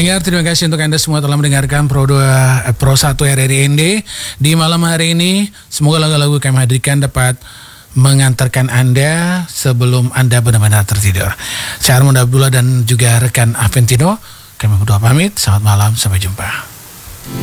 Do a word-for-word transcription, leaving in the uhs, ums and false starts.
pendengar, terima kasih untuk Anda semua telah mendengarkan Pro dua, Pro satu R R I N D di malam hari ini. Semoga lagu-lagu kami hadirkan dapat mengantarkan Anda sebelum Anda benar-benar tertidur. Saya Armando Abdullah dan juga rekan Aventino, kami berdua pamit. Selamat malam, sampai jumpa.